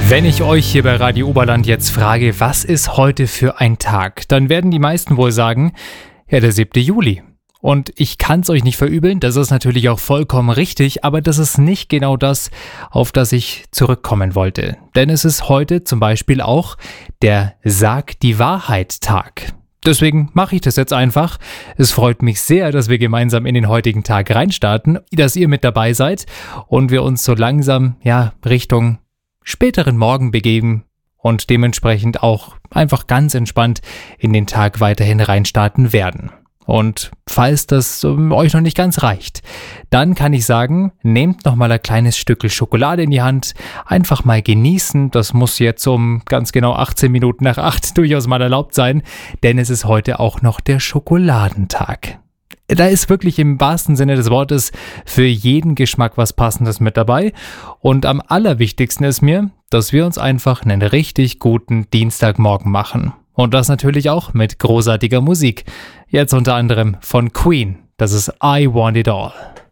Wenn ich euch hier bei Radio Oberland jetzt frage, was ist heute für ein Tag, dann werden die meisten wohl sagen, ja, der 7. Juli. Und ich kann es euch nicht verübeln, das ist natürlich auch vollkommen richtig, aber das ist nicht genau das, auf das ich zurückkommen wollte. Denn es ist heute zum Beispiel auch der Sag die Wahrheit-Tag. Deswegen mache ich das jetzt einfach. Es freut mich sehr, dass wir gemeinsam in den heutigen Tag reinstarten, dass ihr mit dabei seid und wir uns so langsam Richtung späteren Morgen begeben und dementsprechend auch einfach ganz entspannt in den Tag weiterhin reinstarten werden. Und falls das euch noch nicht ganz reicht, dann kann ich sagen, nehmt nochmal ein kleines Stückel Schokolade in die Hand, einfach mal genießen. Das muss jetzt um ganz genau 18 Minuten nach 8 durchaus mal erlaubt sein, denn es ist heute auch noch der Schokoladentag. Da ist wirklich im wahrsten Sinne des Wortes für jeden Geschmack was Passendes mit dabei. Und am allerwichtigsten ist mir, dass wir uns einfach einen richtig guten Dienstagmorgen machen. Und das natürlich auch mit großartiger Musik. Jetzt unter anderem von Queen. Das ist I Want It All.